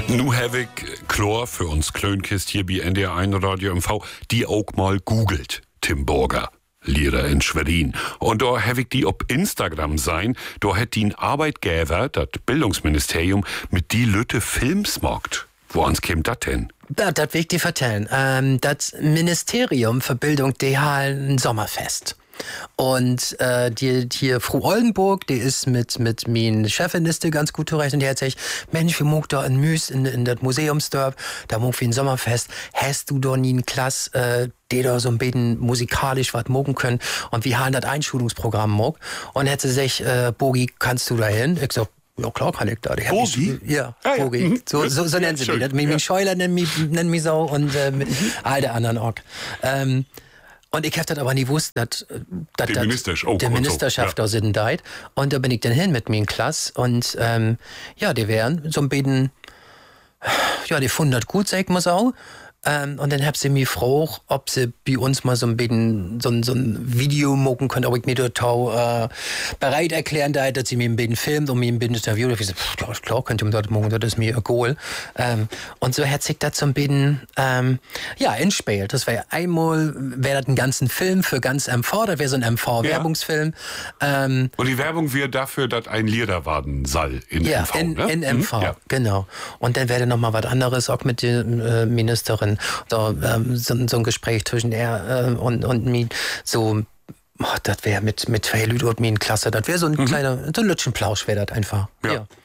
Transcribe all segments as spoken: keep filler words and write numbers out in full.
Nu habe ich Chlor für uns Klönkist hier bei N D R eins Radio M V, die auch mal googelt, Tim Burger. Lehrer in Schwerin. Und da habe ich die auf Instagram sein, da hat die ein Arbeitgeber, das Bildungsministerium, mit die Lütte Films mockt. Wo uns käme das denn? Das, das will ich dir vertellen. Ähm, das Ministerium für Bildung, die hat ein Sommerfest. Und äh, die hier Frau Oldenburg, die ist mit mit min Chefin ist die ganz gut zurecht und die hat gesagt, Mensch, wir muck da in Müs in, in das Museumsdorf, da muck wir ein Sommerfest, hast du da nie einen Klass, äh, die da so ein bisschen musikalisch was mucken können und wir haben das Einschulungsprogramm muck und hätte sie gesagt, äh, Bogi, kannst du da hin? Ich so, ja klar kann ich da. Bogi? Ja, ah, ja. Bogi. So, so, so nennen sie mich. Mit ja. Scheuler nennen mich, nennen mich so und äh, mit mhm. all der anderen auch. Ähm, Und ich hab das aber nie gewusst, dass dat, der Minister oh, der Ministerschaft da sind deit. Und da bin ich dann hin mit mir in Klasse. Und ähm, ja, die wären so ein bisschen, ja, die fanden das gut, sag ich mal so. Ähm, und dann hab sie mich gefragt, ob sie bei uns mal so ein bisschen so ein, so ein Video machen können, ob ich mir da äh, bereit erklären da, dass sie mir ein bisschen filmt und mir ein bisschen interviewt. Und ich so, klar, klar, könnt ihr mir das machen, das ist mir egal. Ähm, und so hat sich das so ein bisschen, ähm, ja, entspielt. Das wäre einmal, wäre das ein ganzen Film für ganz M V, das wäre so ein M V-Werbungsfilm. Ja. Ähm, und die Werbung wäre dafür, dass ein Liederwaden soll in ja, M V, in, ne? in M V, mhm, ja. Genau. Und dann wäre noch mal was anderes, auch mit der äh, Ministerin. Da, ähm, so, so ein Gespräch zwischen er äh, und, und mir, so, oh, das wäre mit, mit zwei Leuten und mir in Klasse, das wäre so ein mhm. kleiner, so ein Lütschenplausch wäre das einfach. Ja. ja.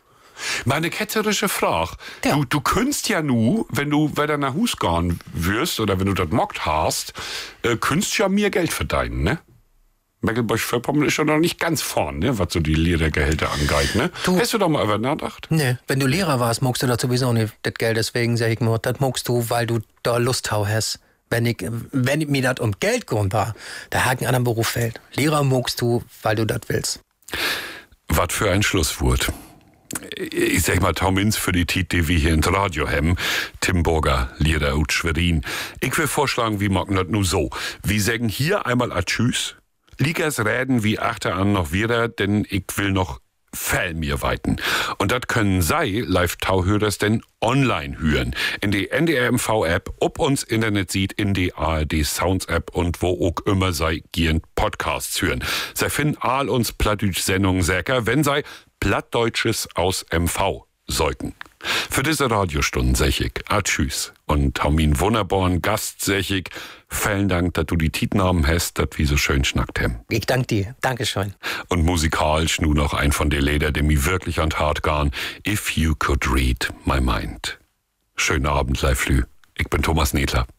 Meine ketzerische Frage, ja. du, du könntest ja nu, wenn du wieder nach Hus gehen wirst oder wenn du das mockt hast, äh, könntest ja mehr Geld verdienen, ne? Mecklenburg-Vorpommern ist schon noch nicht ganz vorn, ne, was so die Lehrergehälter angeht, ne? Du, hast du doch mal über nachgedacht? Nee, wenn du Lehrer warst, magst du das sowieso nicht, das Geld. Deswegen sag ich nur, das magst du, weil du da Lust hau hast. Wenn ich, wenn mir das um Geld gehen war, da hat ein anderer Beruf fällt. Lehrer magst du, weil du das willst. Was für ein Schlusswort. Ich sag mal, Taumins für die Tit, die wir hier ins Radio haben. Tim Burger, Lehrer aus Schwerin. Ich will vorschlagen, wir machen das nur so. Wir sagen hier einmal a Tschüss. Liegers reden wie achter an noch wieder, denn ich will noch Fell mir weiten. Und das können sei Live-Tauhörers denn online hören. In die N D R M V-App, ob uns Internet sieht, in die A R D Sounds-App und wo auch immer sei gehen Podcasts hören. Sei finden all uns Plattdeutsch-Sendungen säcker, wenn sei Plattdeutsches aus M V säugen. Für diese Radiostunden sech ich, a tschüss. Und Haumin wunderbaren Gast sech ich, vielen Dank, dass du die Titnamen hast, dass wir so schön schnackt haben. Ich danke dir, Dankeschön. Und musikalisch nur noch ein von der Lieder, der mir wirklich an Hart garen, If You Could Read My Mind. Schönen Abend, Leiflü. Ich bin Thomas Nedler.